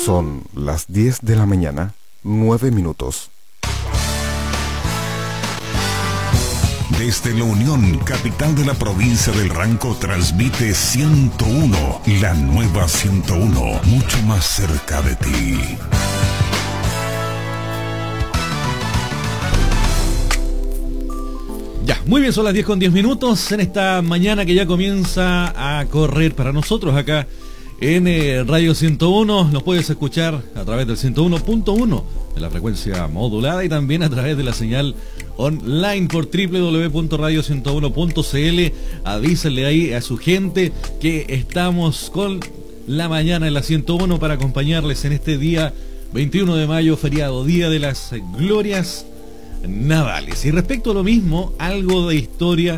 Son las 10 de la mañana, 9 minutos. Desde La Unión, capital de la provincia del Ranco, transmite 101, la nueva 101, mucho más cerca de ti. Ya, muy bien, son las 10 con 10 minutos en esta mañana que ya comienza a correr para nosotros acá en Radio 101. Nos puedes escuchar a través del 101.1 de la frecuencia modulada y también a través de la señal online por www.radio101.cl. Avísenle ahí a su gente que estamos con la mañana en la 101 para acompañarles en este día 21 de mayo, feriado, Día de las Glorias Navales. Y respecto a lo mismo, algo de historia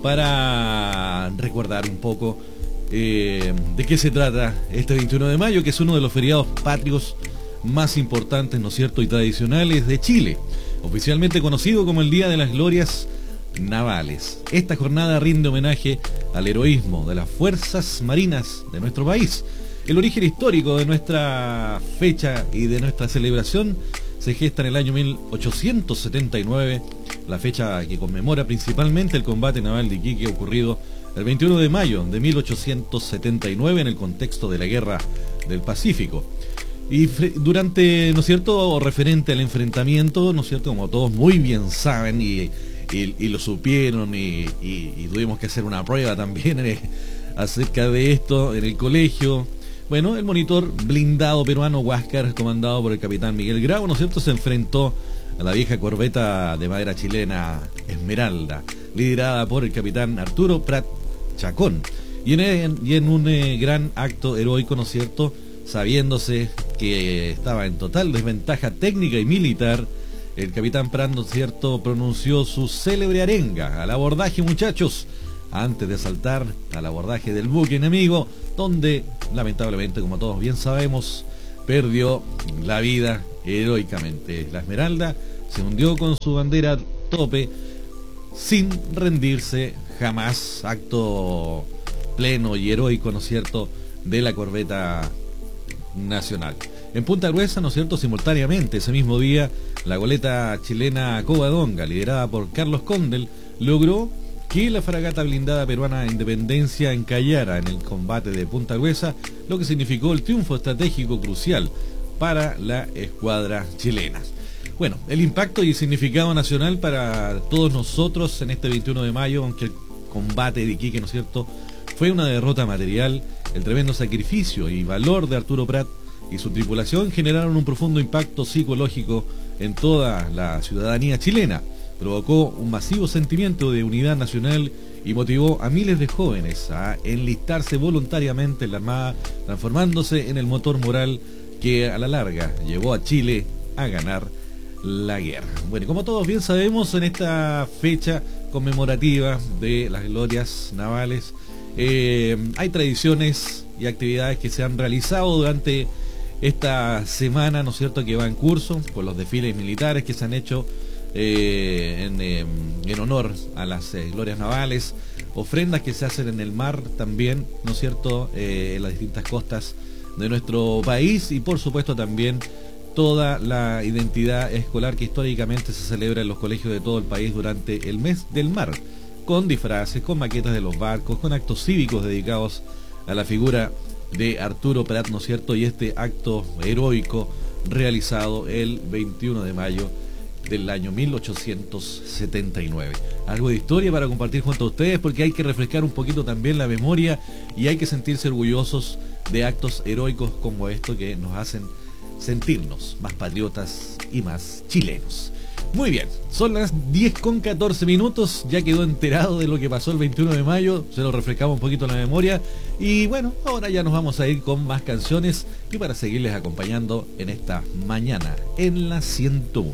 para recordar un poco de qué se trata este 21 de mayo, que es uno de los feriados patrios más importantes, ¿no es cierto?, y tradicionales de Chile, oficialmente conocido como el Día de las Glorias Navales. Esta jornada rinde homenaje al heroísmo de las fuerzas marinas de nuestro país. El origen histórico de nuestra fecha y de nuestra celebración se gesta en el año 1879, la fecha que conmemora principalmente el combate naval de Iquique ocurrido el 21 de mayo de 1879 en el contexto de la Guerra del Pacífico. Y durante, ¿no es cierto?, o referente al enfrentamiento, ¿no es cierto?, como todos muy bien saben y lo supieron y tuvimos que hacer una prueba también acerca de esto en el colegio. Bueno, el monitor blindado peruano Huáscar, comandado por el capitán Miguel Grau, ¿no es cierto?, se enfrentó a la vieja corbeta de madera chilena Esmeralda, liderada por el capitán Arturo Prat Chacón. Y en un gran acto heroico, ¿no es cierto?, sabiéndose que estaba en total desventaja técnica y militar, el capitán Prat, ¿no es cierto?, pronunció su célebre arenga: al abordaje, muchachos, antes de saltar al abordaje del buque enemigo, donde lamentablemente, como todos bien sabemos, perdió la vida heroicamente. La Esmeralda se hundió con su bandera a tope sin rendirse jamás. Acto pleno y heroico, ¿no es cierto?, de la corbeta nacional. En Punta Gruesa, ¿no es cierto?, simultáneamente ese mismo día, la goleta chilena Covadonga, liderada por Carlos Condel, logró que la fragata blindada peruana Independencia encallara en el combate de Punta Gruesa, lo que significó el triunfo estratégico crucial para la escuadra chilena. Bueno, el impacto y significado nacional para todos nosotros en este 21 de mayo, aunque el combate de Iquique, ¿no es cierto?, fue una derrota material, el tremendo sacrificio y valor de Arturo Prat y su tripulación generaron un profundo impacto psicológico en toda la ciudadanía chilena. Provocó un masivo sentimiento de unidad nacional y motivó a miles de jóvenes a enlistarse voluntariamente en la Armada, transformándose en el motor moral que a la larga llevó a Chile a ganar la guerra. Bueno, como todos bien sabemos, en esta fecha conmemorativa de las glorias navales, hay tradiciones y actividades que se han realizado durante esta semana, ¿no es cierto?, que va en curso, con los desfiles militares que se han hecho en honor a las glorias navales, ofrendas que se hacen en el mar también, ¿no es cierto?, en las distintas costas de nuestro país, y por supuesto también toda la identidad escolar que históricamente se celebra en los colegios de todo el país durante el mes del mar, con disfraces, con maquetas de los barcos, con actos cívicos dedicados a la figura de Arturo Prat, ¿no es cierto?, y este acto heroico realizado el 21 de mayo del año 1879. Algo de historia para compartir junto a ustedes, porque hay que refrescar un poquito también la memoria y hay que sentirse orgullosos de actos heroicos como esto, que nos hacen sentirnos más patriotas y más chilenos. Muy bien, son las 10 con 14 minutos, ya quedó enterado de lo que pasó el 21 de mayo, se lo refrescamos un poquito en la memoria, y bueno, ahora ya nos vamos a ir con más canciones y para seguirles acompañando en esta mañana en la 101.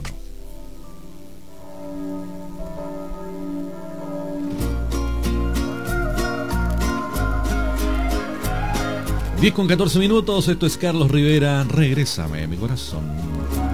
10 con 14 minutos, esto es Carlos Rivera, Regrésame, mi corazón.